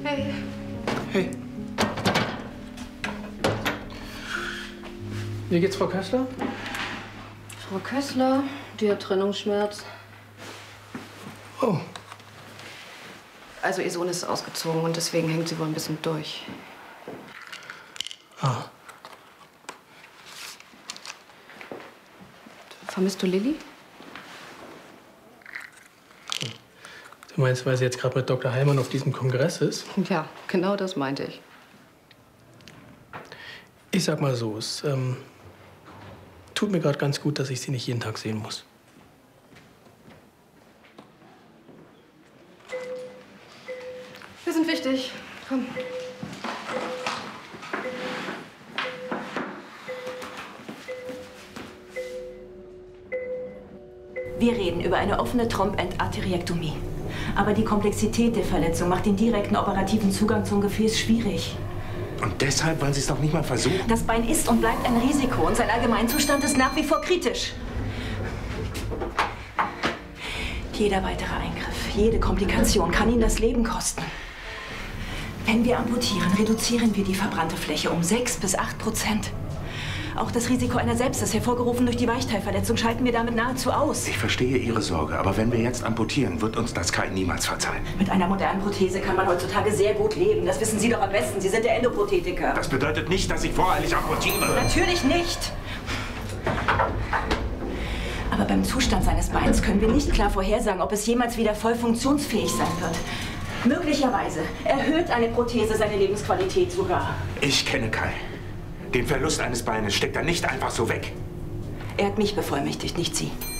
Hey. Hey. Wie geht's, Frau Kössler? Frau Kössler, die hat Trennungsschmerz. Oh. Also ihr Sohn ist ausgezogen und deswegen hängt sie wohl ein bisschen durch. Ah. Vermisst du Lilly? Du meinst, weil sie jetzt gerade mit Dr. Heilmann auf diesem Kongress ist? Ja, genau das meinte ich. Ich sag mal so, es tut mir gerade ganz gut, dass ich sie nicht jeden Tag sehen muss. Wir sind wichtig. Komm. Wir reden über eine offene Trompendarteriektomie. Aber die Komplexität der Verletzung macht den direkten operativen Zugang zum Gefäß schwierig. Und deshalb wollen Sie es doch nicht mal versuchen? Das Bein ist und bleibt ein Risiko und sein Allgemeinzustand ist nach wie vor kritisch. Jeder weitere Eingriff, jede Komplikation kann Ihnen das Leben kosten. Wenn wir amputieren, reduzieren wir die verbrannte Fläche um 6 bis 8%. Auch das Risiko einer Sepsis, hervorgerufen durch die Weichteilverletzung, schalten wir damit nahezu aus. Ich verstehe Ihre Sorge, aber wenn wir jetzt amputieren, wird uns das Kai niemals verzeihen. Mit einer modernen Prothese kann man heutzutage sehr gut leben. Das wissen Sie doch am besten. Sie sind der Endoprothetiker. Das bedeutet nicht, dass ich voreilig amputiere. Natürlich nicht. Aber beim Zustand seines Beins können wir nicht klar vorhersagen, ob es jemals wieder voll funktionsfähig sein wird. Möglicherweise erhöht eine Prothese seine Lebensqualität sogar. Ich kenne Kai. Den Verlust eines Beines steckt er nicht einfach so weg. Er hat mich bevollmächtigt, nicht Sie.